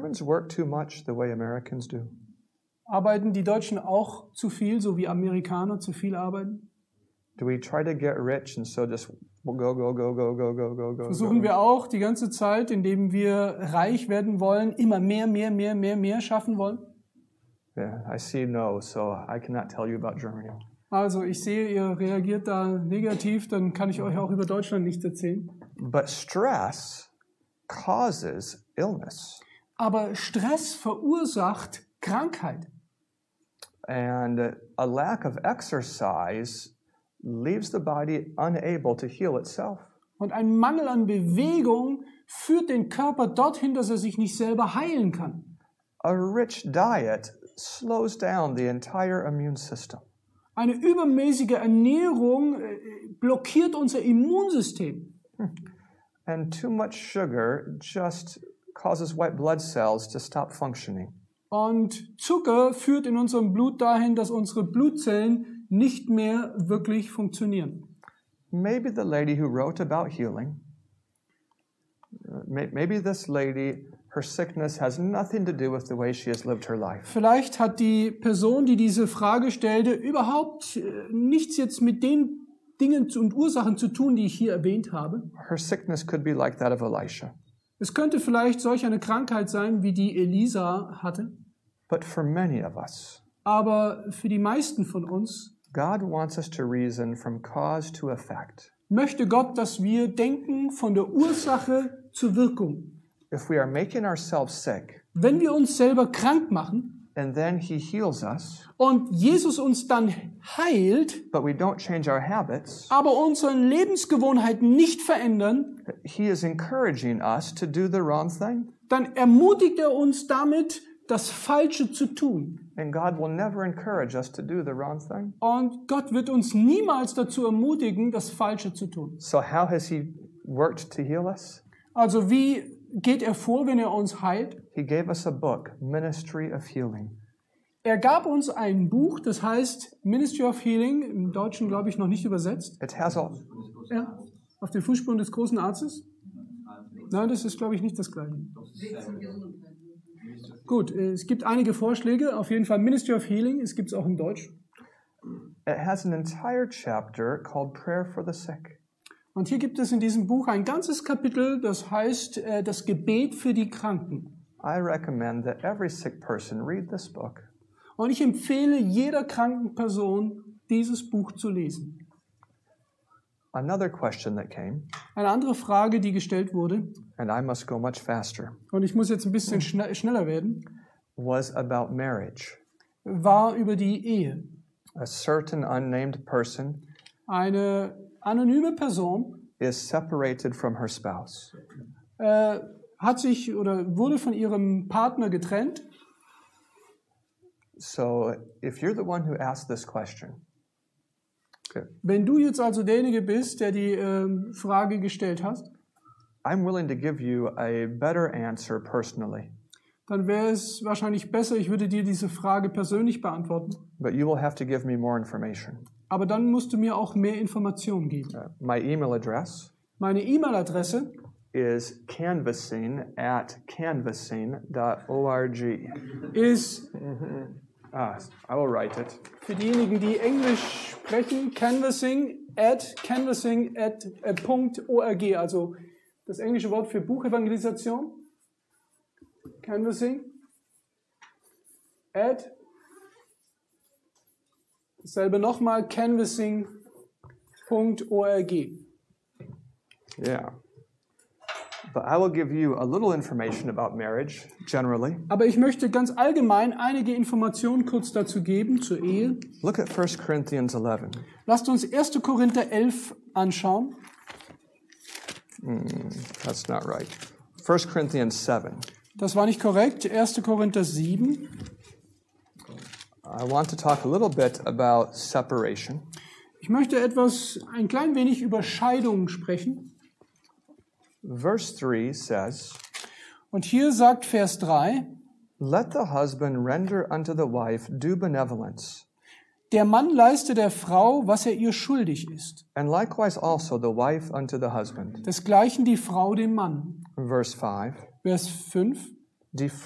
Germans work too much the way Americans do? Arbeiten die Deutschen auch zu viel, so wie Amerikaner zu viel arbeiten? Do we try to get rich and so just go? Versuchen wir auch die ganze Zeit, indem wir reich werden wollen, immer mehr schaffen wollen? Yeah, I see no, so I cannot tell you about Germany. Also ich sehe, ihr reagiert da negativ, dann kann ich euch auch über Deutschland nichts erzählen. But stress causes illness. Aber Stress verursacht Krankheit. And a lack of exercise leaves the body unable to heal itself. Und ein Mangel an Bewegung führt den Körper dorthin, dass er sich nicht selber heilen kann. A rich diet slows down the entire immune system. Eine übermäßige Ernährung blockiert unser Immunsystem. And too much sugar just causes white blood cells to stop functioning. Und Zucker führt in unserem Blut dahin, dass unsere Blutzellen nicht mehr wirklich funktionieren. Maybe the lady who wrote about healing, maybe this lady, her sickness has nothing to do with the way she has lived her life. Vielleicht hat die Person, die diese Frage stellte, überhaupt nichts jetzt mit den Dingen und Ursachen zu tun, die ich hier erwähnt habe. Her sickness could be like that of Elisha. Es könnte vielleicht solch eine Krankheit sein, wie die Elisa hatte. But for many of us, Aber für die meisten von uns God wants us to reason from cause to effect. möchte Gott, dass wir denken von der Ursache zur Wirkung. If we are making ourselves sick, Wenn wir uns selber krank machen and then He heals us, und Jesus uns dann heilt, but we don't change our habits, aber unsere Lebensgewohnheiten nicht verändern, He is encouraging us to do the wrong thing. dann ermutigt er uns damit, das Falsche zu tun. And God will never encourage us to do the wrong thing. Und Gott wird uns niemals dazu ermutigen, das Falsche zu tun. So how has He worked to heal us? Also wie geht er vor, wenn er uns heilt? He gave us a book, Ministry of Healing. Er gab uns ein Buch, das heißt Ministry of Healing, im Deutschen glaube ich noch nicht übersetzt. It has all, Ja, auf den Fußspuren des großen Arztes? Nein, das ist glaube ich nicht das Gleiche. Gut, es gibt einige Vorschläge, auf jeden Fall Ministry of Healing, es gibt es auch in Deutsch. it has an entire chapter called Prayer for the Sick. Und hier gibt es in diesem Buch ein ganzes Kapitel, das heißt das Gebet für die Kranken. I recommend that every sick person read this book. Und ich empfehle jeder kranken Person, dieses Buch zu lesen. Another question that came, Eine andere Frage, die gestellt wurde, and I must go much faster, und ich muss jetzt ein bisschen schneller werden, was about marriage. war über die Ehe. A certain unnamed person Eine anonyme Person is separated from her spouse. hat sich oder wurde von ihrem Partner getrennt. So if you're the one who asked this question, Wenn du jetzt also derjenige bist, der die Frage gestellt hast, I'm willing to give you a better answer personally, dann wäre es wahrscheinlich besser, ich würde dir diese Frage persönlich beantworten. but you will have to give me more information. Aber dann musst du mir auch mehr Informationen geben. My email address Meine E-Mail-Adresse is canvassing@canvassing.org. ist I will write it. für diejenigen, die Englisch sprechen, canvassing.org, also das englische Wort für Buchevangelisation. Canvassing. Dasselbe nochmal, canvassing.org. Yeah. But I will give you a little information about marriage generally. Aber ich möchte ganz allgemein einige Informationen kurz dazu geben zur Ehe. Look at 1 Corinthians 11. Lasst uns 1. Korinther 11 anschauen. That's not right. 1 Corinthians 7. Das war nicht korrekt. 1. Korinther 7. I want to talk a little bit about separation. Ich möchte ein klein wenig über Scheidung sprechen. Verse 3 says, Und hier sagt Vers 3, "Let the husband render unto the wife due benevolence, der Mann leiste der Frau, was er ihr schuldig ist. and likewise also the wife unto the husband." Desgleichen die Frau dem Mann. Verse 5, Vers 5,